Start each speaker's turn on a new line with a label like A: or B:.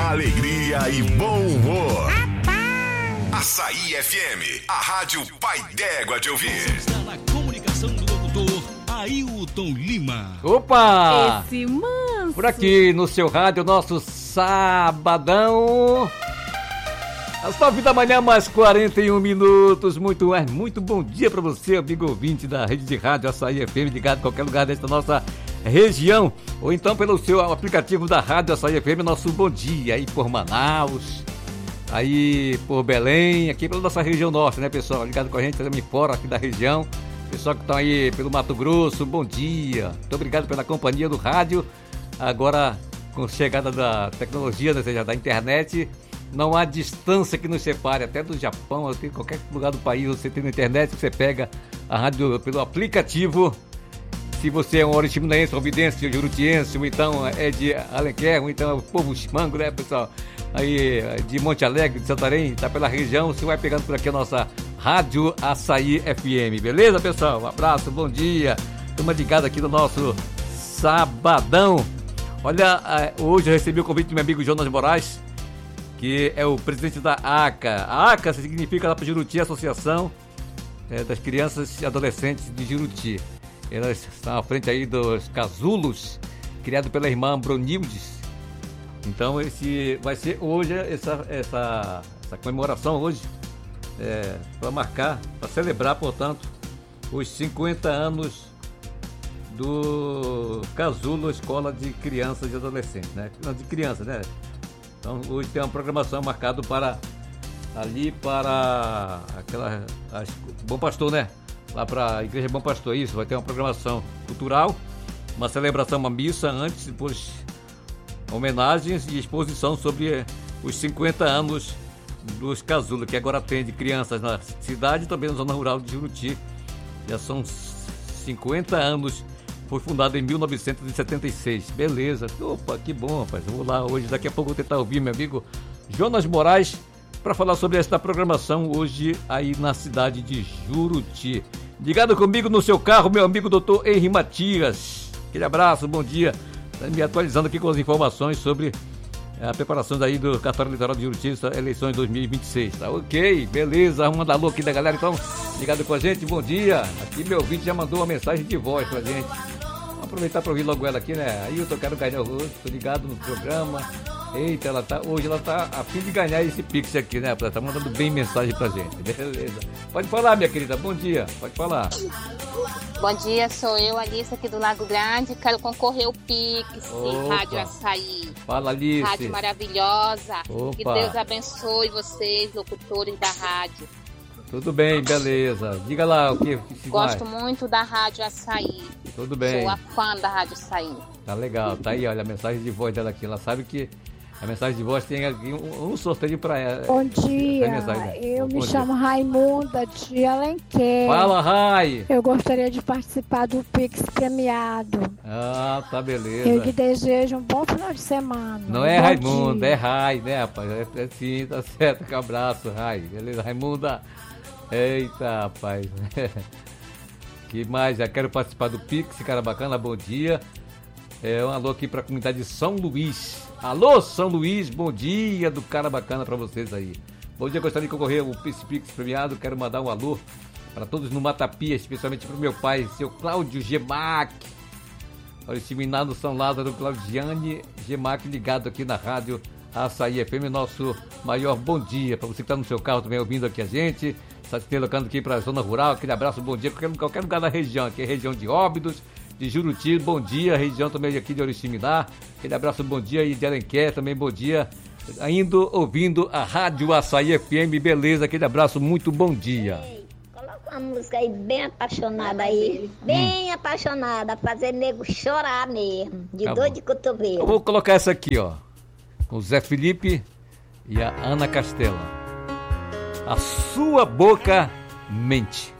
A: alegria e bom humor. Açaí FM, a rádio pai d'égua de ouvir.
B: Está na comunicação do locutor Ailton Lima.
C: Opa!
D: Esse manso.
C: Por aqui no seu rádio, nosso sabadão. Às 9 da manhã, mais 41 minutos. Muito bom dia para você, amigo ouvinte da rede de rádio Açaí FM, ligado em qualquer lugar desta nossa região. Ou então pelo seu aplicativo da rádio Açaí FM, nosso bom dia aí por Manaus, aí por Belém, aqui pela nossa região norte, né, pessoal? Ligado com a gente também fora aqui da região. Pessoal que estão aí pelo Mato Grosso, bom dia. Muito obrigado pela companhia do rádio. Agora, com a chegada da tecnologia, ou seja, da internet, não há distância que nos separe, até do Japão, até em qualquer lugar do país, você tem na internet, você pega a rádio pelo aplicativo. Se você é um oriximineense, ovidense, jurutiense, ou então é de Alenquer, ou então é o povo chimango, né, pessoal? Aí de Monte Alegre, de Santarém, tá pela região, você vai pegando por aqui a nossa Rádio Açaí FM, beleza, pessoal? Um abraço, bom dia. Estamos ligados aqui no nosso sabadão. Olha, hoje eu recebi o convite do meu amigo Jonas Moraes, que é o presidente da ACA. A ACA significa lá para Juruti, Associação das Crianças e Adolescentes de Juruti. Elas estão à frente aí dos casulos, criado pela irmã Bronildes. Então esse vai ser hoje essa comemoração hoje, para marcar, para celebrar, portanto, os 50 anos do Casulo Escola de Crianças e Adolescentes, né? Não, de crianças, né? Então hoje tem uma programação marcada para aquela Bom Pastor, né? Lá para a Igreja Bom Pastor, isso, vai ter uma programação cultural, uma celebração, uma missa antes, depois homenagens e exposição sobre os 50 anos dos Casulos, que agora atende crianças na cidade e também na zona rural de Juruti. Já são 50 anos, foi fundado em 1976. Beleza, opa, que bom, rapaz. Eu vou lá hoje, daqui a pouco eu vou tentar ouvir meu amigo Jonas Moraes para falar sobre esta programação hoje aí na cidade de Juruti. Ligado comigo no seu carro, meu amigo Dr. Henri Matias. Aquele abraço, bom dia. Tá me atualizando aqui com as informações sobre a preparação daí do cartório eleitoral de Juruti, eleições 2026. Tá ok, beleza. Arrumando a alô aqui da galera, então, ligado com a gente, bom dia. Aqui meu ouvinte já mandou uma mensagem de voz pra gente. Vamos aproveitar para ouvir logo ela aqui, né? Aí eu quero ganhar o rosto, tô ligado no programa. Eita, hoje ela tá a fim de ganhar esse Pix aqui, né? Ela tá mandando bem mensagem pra gente, beleza. Pode falar, minha querida, bom dia, pode falar.
E: Bom dia, sou eu, Alice, aqui do Lago Grande, quero concorrer ao Pix, Rádio Açaí.
C: Fala, Alice.
E: Rádio maravilhosa.
C: Opa.
E: Que Deus abençoe vocês, locutores da rádio.
C: Tudo bem, beleza. Diga lá o que se
E: Gosto
C: vai.
E: muito da Rádio Açaí.
C: Tudo bem.
E: Sou a fã da Rádio Açaí.
C: Tá legal, tá aí, olha a mensagem de voz dela aqui. Ela sabe que a mensagem de voz tem aqui um sorteio pra ela.
F: Bom dia, eu me chamo Raimunda de Alenquer.
C: Fala, Rai!
F: Eu gostaria de participar do Pix premiado.
C: Ah, tá, beleza.
F: Eu lhe desejo um bom final de semana.
C: Não é Raimunda, é Rai, né, rapaz? É sim, tá certo, que abraço, Rai. Beleza, Raimunda? Eita, rapaz. Que mais? Já quero participar do Pix, cara bacana, bom dia. Um alô aqui pra comunidade de São Luís. Alô, São Luís, bom dia do cara bacana pra vocês aí. Bom dia, gostaria de concorrer ao Pix premiado. Quero mandar um alô para todos no Matapia, especialmente pro meu pai, seu Cláudio Gemac. Olha, esse menino São Lázaro, Claudiane Gemac, ligado aqui na rádio Açaí FM. Nosso maior bom dia para você que tá no seu carro também ouvindo aqui a gente. Está se deslocando aqui para a zona rural. Aquele abraço, bom dia, qualquer lugar da região. Aqui é a região de Óbidos, de Juruti, bom dia, região também aqui de Oriximiná, aquele abraço, bom dia, e de Alenquer também, bom dia, ouvindo a Rádio Açaí FM, beleza, aquele abraço, muito bom dia.
G: Ei, coloca uma música aí bem apaixonada aí, bem apaixonada, fazer nego chorar mesmo, de
C: Tá
G: dor
C: bom.
G: de cotovelo.
C: Eu vou colocar essa aqui, ó, com o Zé Felipe e a Ana Castela. A sua boca mente.